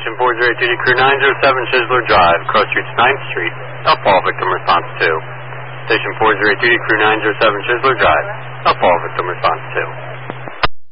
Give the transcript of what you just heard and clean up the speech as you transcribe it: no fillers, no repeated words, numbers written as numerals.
Station 408 Duty Crew 907 Chisler Drive, cross streets 9th Street. Up all victim response 2. Station 408 Duty Crew 907 Chisler Drive. Up all victim response 2.